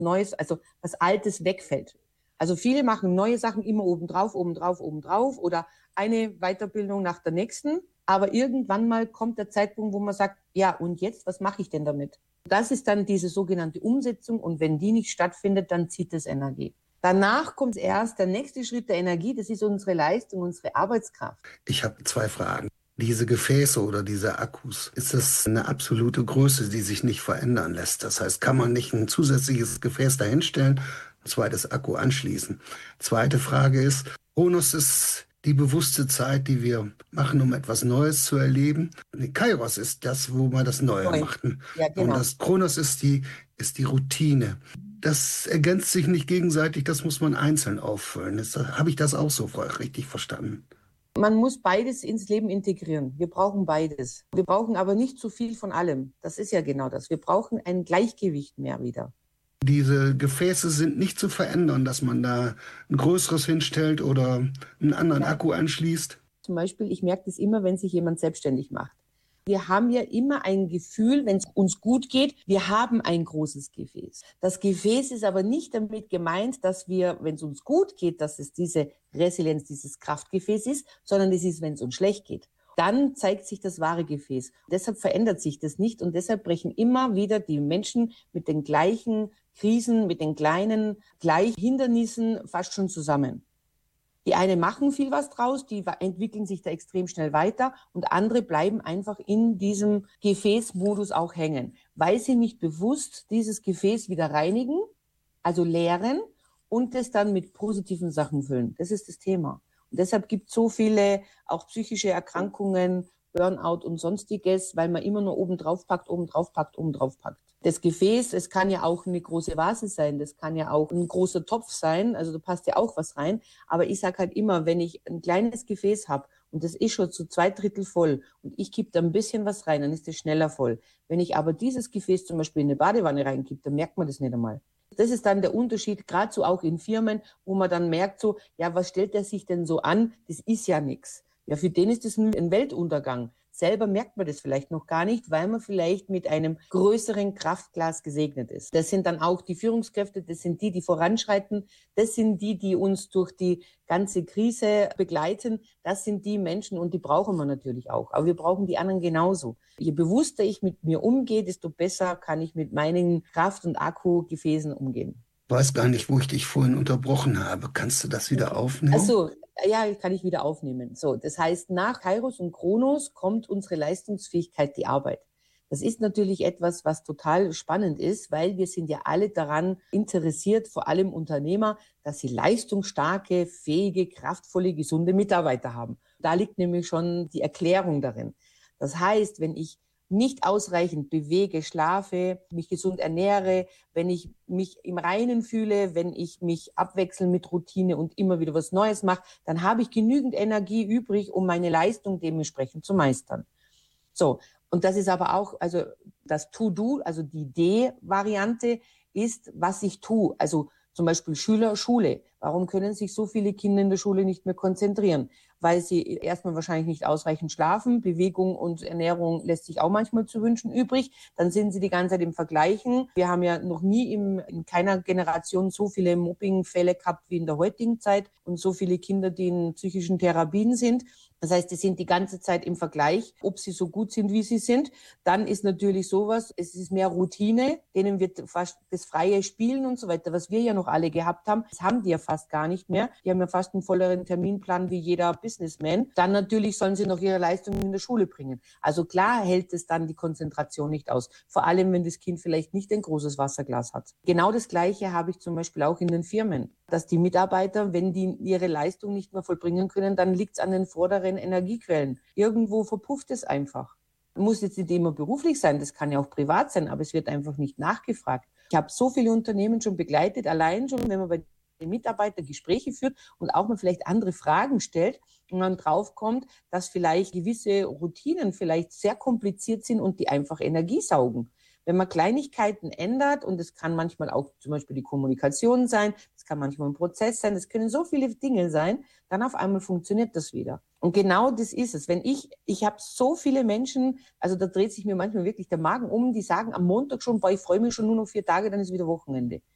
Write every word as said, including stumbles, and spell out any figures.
Neues, also was Altes wegfällt. Also viele machen neue Sachen immer obendrauf, obendrauf, obendrauf oder eine Weiterbildung nach der nächsten. Aber irgendwann mal kommt der Zeitpunkt, wo man sagt, ja, und jetzt, was mache ich denn damit? Das ist dann diese sogenannte Umsetzung und wenn die nicht stattfindet, dann zieht es Energie. Danach kommt erst der nächste Schritt der Energie, das ist unsere Leistung, unsere Arbeitskraft. Ich habe zwei Fragen. Diese Gefäße oder diese Akkus, ist das eine absolute Größe, die sich nicht verändern lässt? Das heißt, kann man nicht ein zusätzliches Gefäß dahinstellen, ein zweites Akku anschließen? Zweite Frage ist, Kronos ist die bewusste Zeit, die wir machen, um etwas Neues zu erleben. Kairos ist das, wo man das Neue Neu. macht. Ja, Und genau. das Kronos ist die, ist die Routine. Das ergänzt sich nicht gegenseitig, das muss man einzeln auffüllen. Ist, habe ich das auch so richtig verstanden? Man muss beides ins Leben integrieren. Wir brauchen beides. Wir brauchen aber nicht zu viel von allem. Das ist ja genau das. Wir brauchen ein Gleichgewicht mehr wieder. Diese Gefäße sind nicht zu verändern, dass man da ein größeres hinstellt oder einen anderen Nein. Akku anschließt. Zum Beispiel, ich merke das immer, wenn sich jemand selbstständig macht. Wir haben ja immer ein Gefühl, wenn es uns gut geht, wir haben ein großes Gefäß. Das Gefäß ist aber nicht damit gemeint, dass wir, wenn es uns gut geht, dass es diese Resilienz, dieses Kraftgefäß ist, sondern es ist, wenn es uns schlecht geht. Dann zeigt sich das wahre Gefäß. Deshalb verändert sich das nicht und deshalb brechen immer wieder die Menschen mit den gleichen Krisen, mit den kleinen gleichen Hindernissen fast schon zusammen. Die einen machen viel was draus, die entwickeln sich da extrem schnell weiter und andere bleiben einfach in diesem Gefäßmodus auch hängen, weil sie nicht bewusst dieses Gefäß wieder reinigen, also leeren und es dann mit positiven Sachen füllen. Das ist das Thema. Und deshalb gibt es so viele auch psychische Erkrankungen, Burnout und sonstiges, weil man immer nur oben drauf packt, oben drauf packt, oben drauf packt. Das Gefäß, es kann ja auch eine große Vase sein, das kann ja auch ein großer Topf sein, also da passt ja auch was rein. Aber ich sage halt immer, wenn ich ein kleines Gefäß habe und das ist schon zu zwei Drittel voll und ich kippe da ein bisschen was rein, dann ist es schneller voll. Wenn ich aber dieses Gefäß zum Beispiel in eine Badewanne reinkippe, dann merkt man das nicht einmal. Das ist dann der Unterschied, gerade so auch in Firmen, wo man dann merkt so, ja, was stellt der sich denn so an? Das ist ja nichts. Ja, für den ist das ein Weltuntergang. Selber merkt man das vielleicht noch gar nicht, weil man vielleicht mit einem größeren Kraftglas gesegnet ist. Das sind dann auch die Führungskräfte, das sind die, die voranschreiten, das sind die, die uns durch die ganze Krise begleiten. Das sind die Menschen und die brauchen wir natürlich auch. Aber wir brauchen die anderen genauso. Je bewusster ich mit mir umgehe, desto besser kann ich mit meinen Kraft- und Akkugefäßen umgehen. Ich weiß gar nicht, wo ich dich vorhin unterbrochen habe. Kannst du das wieder Ach aufnehmen? so, ja, kann ich wieder aufnehmen. So, das heißt, nach Kairos und Kronos kommt unsere Leistungsfähigkeit, die Arbeit. Das ist natürlich etwas, was total spannend ist, weil wir sind ja alle daran interessiert, vor allem Unternehmer, dass sie leistungsstarke, fähige, kraftvolle, gesunde Mitarbeiter haben. Da liegt nämlich schon die Erklärung darin. Das heißt, wenn ich nicht ausreichend bewege, schlafe, mich gesund ernähre, wenn ich mich im Reinen fühle, wenn ich mich abwechsle mit Routine und immer wieder was Neues mache, dann habe ich genügend Energie übrig, um meine Leistung dementsprechend zu meistern. So, und das ist aber auch, also das To-Do, also die D-Variante ist, was ich tue. Also zum Beispiel Schüler, Schule. Warum können sich so viele Kinder in der Schule nicht mehr konzentrieren? Weil sie erstmal wahrscheinlich nicht ausreichend schlafen. Bewegung und Ernährung lässt sich auch manchmal zu wünschen übrig. Dann sind sie die ganze Zeit im Vergleichen. Wir haben ja noch nie im, in keiner Generation so viele Mobbingfälle gehabt wie in der heutigen Zeit und so viele Kinder, die in psychischen Therapien sind. Das heißt, die sind die ganze Zeit im Vergleich, ob sie so gut sind, wie sie sind. Dann ist natürlich sowas, es ist mehr Routine, denen wird fast das freie Spielen und so weiter, was wir ja noch alle gehabt haben, das haben die ja fast gar nicht mehr. Die haben ja fast einen volleren Terminplan wie jeder Businessman. Dann natürlich sollen sie noch ihre Leistungen in der Schule bringen. Also klar hält es dann die Konzentration nicht aus. Vor allem, wenn das Kind vielleicht nicht ein großes Wasserglas hat. Genau das Gleiche habe ich zum Beispiel auch in den Firmen, dass die Mitarbeiter, wenn die ihre Leistung nicht mehr vollbringen können, dann liegt es an den vorderen Energiequellen. Irgendwo verpufft es einfach. Muss jetzt nicht immer beruflich sein, das kann ja auch privat sein, aber es wird einfach nicht nachgefragt. Ich habe so viele Unternehmen schon begleitet, allein schon, wenn man bei den Mitarbeitern Gespräche führt und auch mal vielleicht andere Fragen stellt und man draufkommt, dass vielleicht gewisse Routinen vielleicht sehr kompliziert sind und die einfach Energie saugen. Wenn man Kleinigkeiten ändert, und es kann manchmal auch zum Beispiel die Kommunikation sein, es kann manchmal ein Prozess sein, es können so viele Dinge sein, dann auf einmal funktioniert das wieder. Und genau das ist es. Wenn ich, ich habe so viele Menschen, also da dreht sich mir manchmal wirklich der Magen um, die sagen am Montag schon, boah, ich freue mich schon nur noch vier Tage, dann ist wieder Wochenende.